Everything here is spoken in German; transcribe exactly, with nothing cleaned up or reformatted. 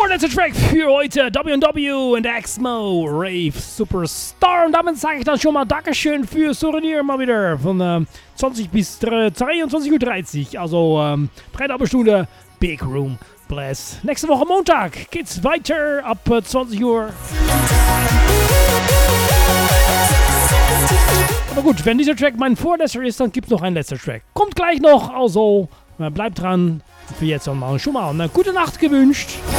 vorletzter Track für heute, W und W und Exmo Rave Superstar. Und damit sage ich dann schon mal Dankeschön für Souvenir mal wieder von äh, zwanzig bis zweiundzwanzig Uhr dreißig. Also ähm, dreieinhalb Stunde Big Room Bless. Nächste Woche Montag geht's weiter ab äh, zwanzig Uhr. Aber gut, wenn dieser Track mein vorletzter ist, dann gibt's noch einen letzter Track. Kommt gleich noch, also äh, bleibt dran. Für jetzt noch mal schon mal eine gute Nacht gewünscht.